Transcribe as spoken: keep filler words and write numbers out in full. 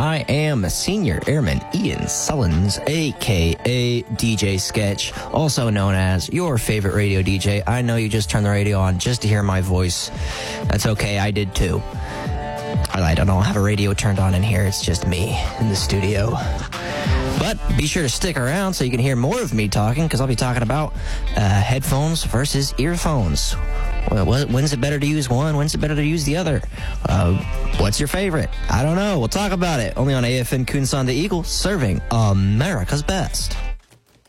I am Senior Airman Ian Sullins, a k a. D J Sketch, also known as your favorite radio D J. I know you just turned the radio on just to hear my voice. That's okay, I did too. I don't have a radio turned on in here, it's just me in the studio. But be sure to stick around so you can hear more of me talking, because I'll be talking about uh, headphones versus earphones. Well, when's it better to use one? When's it better to use the other? Uh, what's your favorite? I don't know. We'll talk about it. Only on A F N Kunsan the Eagle, serving America's best.